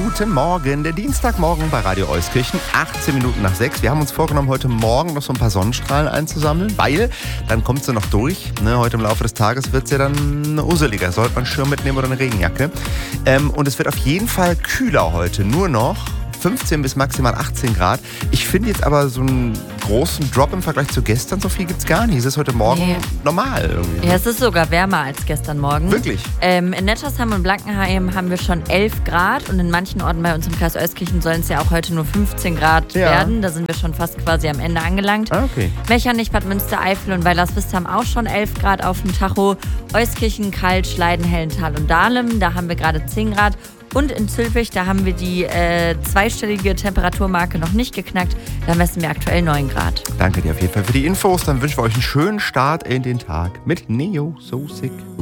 Guten Morgen, der Dienstagmorgen bei Radio Euskirchen, 18 Minuten nach 6. Wir haben uns vorgenommen, heute Morgen noch so ein paar Sonnenstrahlen einzusammeln, weil dann kommt sie noch durch. Heute im Laufe des Tages wird es ja dann useliger. Sollte man einen Schirm mitnehmen oder eine Regenjacke. Und es wird auf jeden Fall kühler heute, nur noch 15 bis maximal 18 Grad. Ich finde jetzt aber so einen großen Drop im Vergleich zu gestern, so viel gibt es gar nicht. Es ist heute Morgen normal irgendwie. Ja, es ist sogar wärmer als gestern Morgen. Wirklich? In Nettersheim und Blankenheim haben wir schon 11 Grad und in manchen Orten bei uns im Kreis Euskirchen sollen es ja auch heute nur 15 Grad werden. Da sind wir schon fast quasi am Ende angelangt. Ah, okay. Mechernich, Bad Münstereifel und Weilerswist haben auch schon 11 Grad auf dem Tacho. Euskirchen, Kalt, Schleiden, Hellental und Dahlem, da haben wir gerade 10 Grad. Und in Zülpich, da haben wir die zweistellige Temperaturmarke noch nicht geknackt. Da messen wir aktuell 9 Grad. Danke dir auf jeden Fall für die Infos. Dann wünschen wir euch einen schönen Start in den Tag mit Neo So Sick.